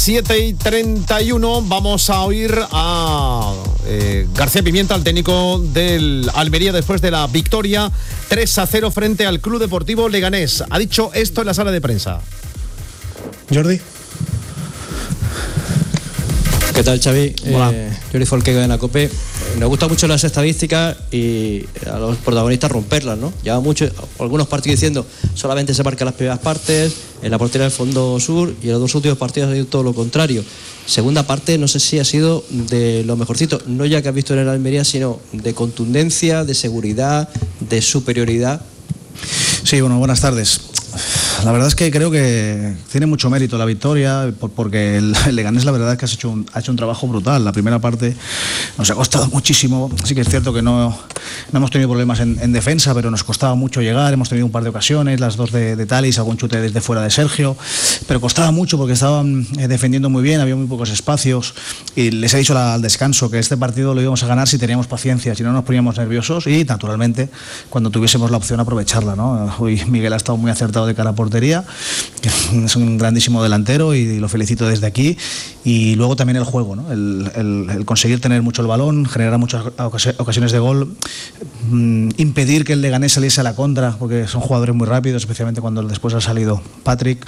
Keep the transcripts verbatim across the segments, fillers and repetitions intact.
siete y treinta y uno, vamos a oír a eh, García Pimienta, el técnico del Almería, después de la victoria tres a cero frente al Club Deportivo Leganés. Ha dicho esto en la sala de prensa. Jordi. ¿Qué tal, Xavi? Hola. Eh, Jordi Folquega de la COPE. Nos gustan mucho las estadísticas y a los protagonistas romperlas, ¿no? Lleva mucho, algunos partidos diciendo solamente se marcan las primeras partes, en la portería del fondo sur, y en los dos últimos partidos ha sido todo lo contrario. Segunda parte, no sé si ha sido de lo mejorcito, no ya que has visto en el Almería, sino de contundencia, de seguridad, de superioridad. Sí, bueno, buenas tardes. La verdad es que creo que tiene mucho mérito la victoria, porque el Leganés la verdad es que ha hecho un, ha hecho un trabajo brutal. La primera parte nos ha costado muchísimo. Sí que es cierto que no, no hemos tenido problemas en, en defensa, pero nos costaba mucho llegar. Hemos tenido un par de ocasiones, las dos de, de Talis, algún chute desde fuera de Sergio, pero costaba mucho porque estaban defendiendo muy bien, había muy pocos espacios, y les he dicho al descanso que este partido lo íbamos a ganar si teníamos paciencia, si no nos poníamos nerviosos y, naturalmente, cuando tuviésemos la opción, aprovecharla, ¿no? Hoy Miguel ha estado muy acertado de cara a portería, es un grandísimo delantero y lo felicito desde aquí. Y luego también el juego, ¿no? el, el, el conseguir tener mucho el balón, generar muchas ocasiones de gol, mmm, impedir que el Leganés saliese a la contra, porque son jugadores muy rápidos, especialmente cuando después ha salido Patrick.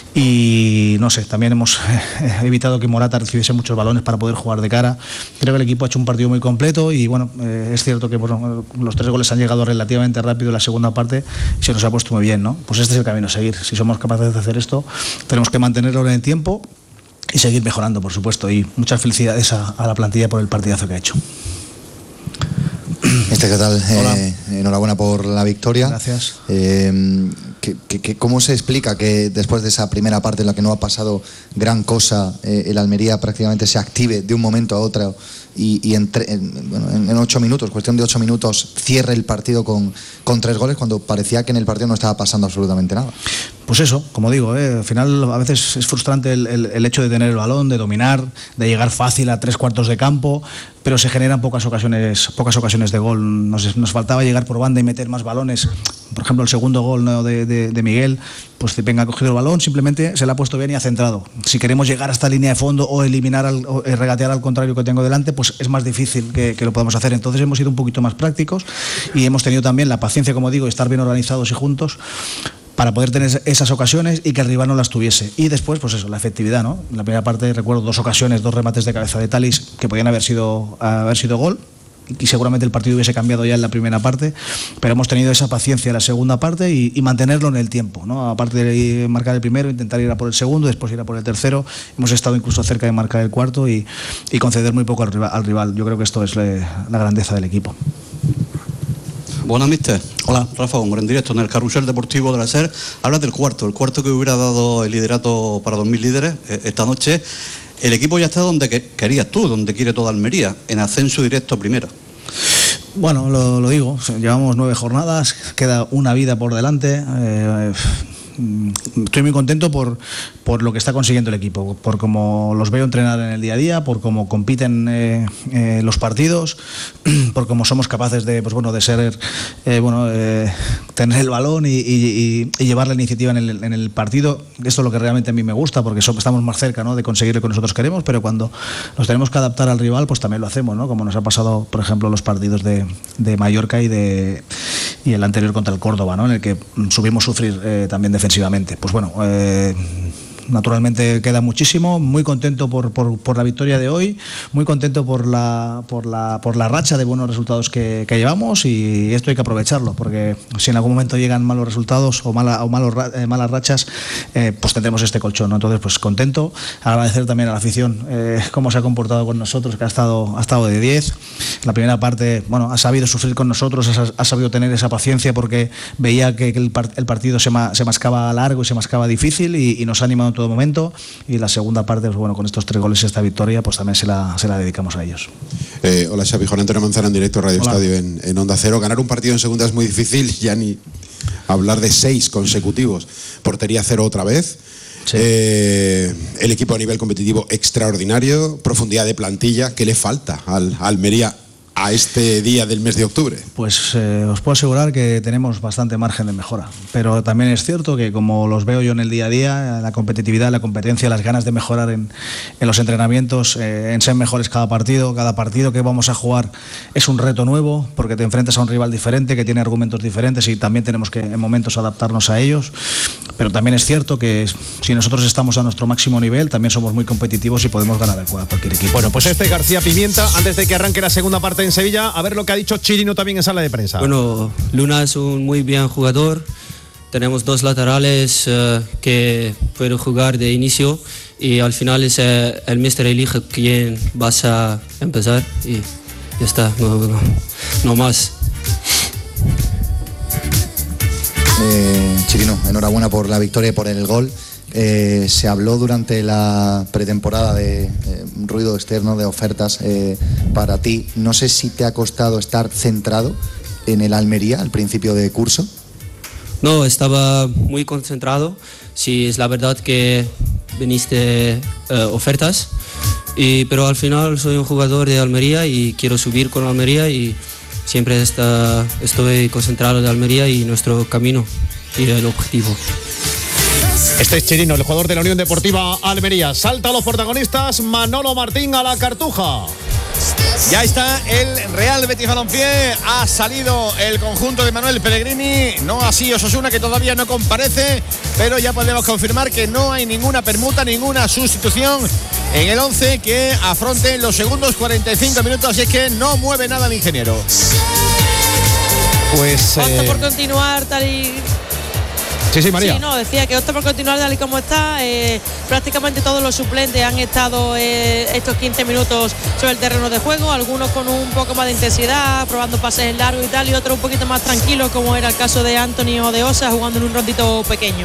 Y no sé, también hemos evitado que Morata recibiese muchos balones para poder jugar de cara. Creo que el equipo ha hecho un partido muy completo y bueno, eh, es cierto que bueno, los tres goles han llegado relativamente rápido en la segunda parte y se nos ha puesto muy bien, ¿no? Pues este es el camino a seguir. Si somos capaces de hacer esto, tenemos que mantenerlo en el tiempo y seguir mejorando, por supuesto. Y muchas felicidades a, a la plantilla por el partidazo que ha hecho. Este, ¿qué tal? Hola. Eh, enhorabuena por la victoria. Gracias. Eh, que, que, que, ¿Cómo se explica que después de esa primera parte en la que no ha pasado gran cosa, eh, el Almería prácticamente se active de un momento a otro y, y en, en, bueno, en, en ocho minutos, cuestión de ocho minutos, cierre el partido con, con tres goles cuando parecía que en el partido no estaba pasando absolutamente nada? Pues eso, como digo, ¿eh? Al final a veces es frustrante el, el, el hecho de tener el balón, de dominar, de llegar fácil a tres cuartos de campo, pero se generan pocas ocasiones, pocas ocasiones de gol. Nos, nos faltaba llegar por banda y meter más balones. Por ejemplo, el segundo gol, ¿no? de, de, de Miguel, pues venga, ha cogido el balón, simplemente se le ha puesto bien y ha centrado. Si queremos llegar hasta línea de fondo o eliminar al, o regatear al contrario que tengo delante, pues es más difícil que, que lo podamos hacer. Entonces hemos sido un poquito más prácticos y hemos tenido también la paciencia, como digo, de estar bien organizados y juntos para poder tener esas ocasiones y que el rival no las tuviese. Y después, pues eso, la efectividad, ¿no? En la primera parte recuerdo dos ocasiones, dos remates de cabeza de Talis que podían haber sido, haber sido gol, y seguramente el partido hubiese cambiado ya en la primera parte, pero hemos tenido esa paciencia en la segunda parte y, y mantenerlo en el tiempo, ¿no? Aparte de marcar el primero, intentar ir a por el segundo, después ir a por el tercero. Hemos estado incluso cerca de marcar el cuarto y, y conceder muy poco al rival, al rival. Yo creo que esto es le, la grandeza del equipo. Buenas, mister. Hola. Rafa Gómez, en directo en el Carrusel Deportivo de la SER. Hablas del cuarto, el cuarto que hubiera dado el liderato para dos mil líderes eh, esta noche. El equipo ya está donde que, querías tú, donde quiere toda Almería, en ascenso directo a primera. Bueno, lo, lo digo, llevamos nueve jornadas, queda una vida por delante. Eh, estoy muy contento por, por lo que está consiguiendo el equipo, por cómo los veo entrenar en el día a día, por cómo compiten eh, eh, los partidos, por cómo somos capaces de, pues bueno, de ser, eh, bueno, eh, tener el balón y, y, y llevar la iniciativa en el, en el partido. Esto es lo que realmente a mí me gusta, porque somos, estamos más cerca, ¿no?, de conseguir lo que nosotros queremos, pero cuando nos tenemos que adaptar al rival, pues también lo hacemos, ¿no? Como nos ha pasado, por ejemplo, los partidos de, de Mallorca y de y el anterior contra el Córdoba, ¿no?, en el que subimos sufrir eh, también defensivamente. Pues bueno, eh, naturalmente queda muchísimo, muy contento por, por, por la victoria de hoy, muy contento por la, por la, por la racha de buenos resultados que, que llevamos, y esto hay que aprovecharlo, porque si en algún momento llegan malos resultados o, mala, o malos, eh, malas rachas, eh, pues tendremos este colchón, ¿no? Entonces, pues contento, agradecer también a la afición eh, cómo se ha comportado con nosotros, que ha estado, ha estado de diez. La primera parte, bueno, ha sabido sufrir con nosotros, ha, ha sabido tener esa paciencia porque veía que, que el, el partido se, ma, se mascaba largo y se mascaba difícil, y, y nos ha animado en todo momento. Y la segunda parte, pues bueno, con estos tres goles y esta victoria, pues también se la, se la dedicamos a ellos. Eh, hola Xavi, Juan Antonio Manzana en directo, Radio Hola. Estadio en, en Onda Cero. Ganar un partido en segunda es muy difícil, ya ni hablar de seis consecutivos. Portería cero otra vez. Sí. Eh, el equipo a nivel competitivo extraordinario, profundidad de plantilla. ¿Qué le falta al a Almería a este día del mes de octubre? Pues eh, os puedo asegurar que tenemos bastante margen de mejora, pero también es cierto que como los veo yo en el día a día, la competitividad, la competencia, las ganas de mejorar en, en los entrenamientos, eh, en ser mejores cada partido, cada partido que vamos a jugar es un reto nuevo porque te enfrentas a un rival diferente que tiene argumentos diferentes y también tenemos que en momentos adaptarnos a ellos, pero también es cierto que si nosotros estamos a nuestro máximo nivel también somos muy competitivos y podemos ganar a cualquier equipo. Bueno, pues este García Pimienta, antes de que arranque la segunda parte en Sevilla, a ver lo que ha dicho Chirino también en sala de prensa. Bueno, Luna es un muy bien jugador. Tenemos dos laterales uh, que pueden jugar de inicio y al final es eh, el míster elige quién vas a empezar y ya está, no, no, no más. Eh, Chirino, enhorabuena por la victoria y por el gol. Eh, se habló durante la pretemporada de eh, ruido externo, de ofertas eh, para ti. No sé si te ha costado estar centrado en el Almería al principio de curso. No, estaba muy concentrado. Sí, es la verdad que viniste uh, ofertas, y, pero al final soy un jugador de Almería y quiero subir con Almería y siempre está, estoy concentrado de Almería y nuestro camino y el objetivo. Este es Chirino, el jugador de la Unión Deportiva Almería. Salta a los protagonistas, Manolo Martín a la Cartuja. Ya está el Real Betis Balompié, ha salido el conjunto de Manuel Pellegrini, no así Osasuna, que todavía no comparece, pero ya podemos confirmar que no hay ninguna permuta, ninguna sustitución en el once que afronte los segundos cuarenta y cinco minutos, así es que no mueve nada el ingeniero. Pues opta eh... por continuar tal y... Sí, sí, María. Sí, no, decía que opta por continuar tal y como está. Eh, prácticamente todos los suplentes han estado eh, estos quince minutos sobre el terreno de juego, algunos con un poco más de intensidad, probando pases en largo y tal, y otros un poquito más tranquilos, como era el caso de Anthony o de Osa, jugando en un rondito pequeño.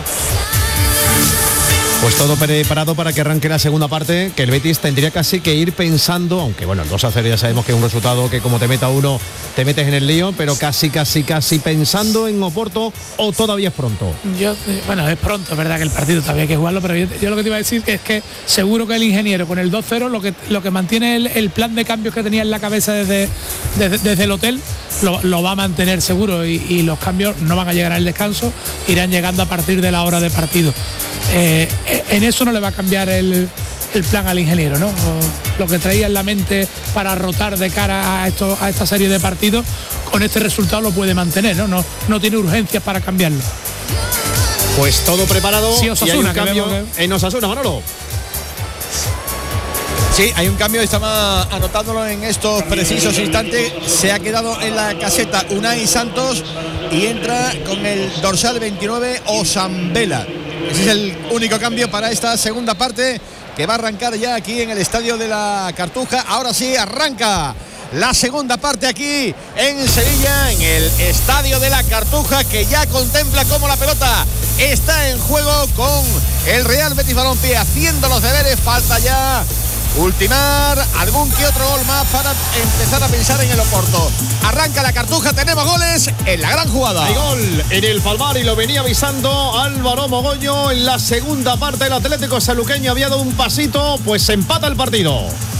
Pues todo preparado para que arranque la segunda parte, que el Betis tendría casi que ir pensando, aunque bueno, el dos a cero ya sabemos que es un resultado que como te meta uno, te metes en el lío, pero casi, casi, casi pensando en Oporto, o todavía es pronto. Yo, bueno, es pronto, es verdad que el partido todavía hay que jugarlo, pero yo, yo lo que te iba a decir es que seguro que el ingeniero con el dos cero lo que, lo que mantiene el, el plan de cambios que tenía en la cabeza desde, desde, desde el hotel, lo, lo va a mantener seguro y, y los cambios no van a llegar al descanso, irán llegando a partir de la hora de partido. Eh, en eso no le va a cambiar el, el plan al ingeniero, ¿no? Lo que traía en la mente para rotar de cara a, esto, a esta serie de partidos, con este resultado lo puede mantener, ¿no? No, no tiene urgencias para cambiarlo. Pues todo preparado, sí, Osasuna, y hay un cambio que... en Osasuna, Manolo. Sí, hay un cambio, estaba anotándolo en estos precisos instantes. Se ha quedado en la caseta Unai Santos y entra con el dorsal veintinueve Osambela. Ese es el único cambio para esta segunda parte que va a arrancar ya aquí en el estadio de la Cartuja. Ahora sí, arranca la segunda parte aquí en Sevilla, en el estadio de la Cartuja, que ya contempla cómo la pelota está en juego con el Real Betis Balompié haciendo los deberes. Falta ya ultimar algún que otro gol más para empezar a pensar en el Oporto. Arranca la Cartuja, tenemos goles en la gran jugada. Hay gol en el Palmar y lo venía avisando Álvaro Mogoño. En la segunda parte el Atlético Sanluqueño había dado un pasito, pues empata el partido.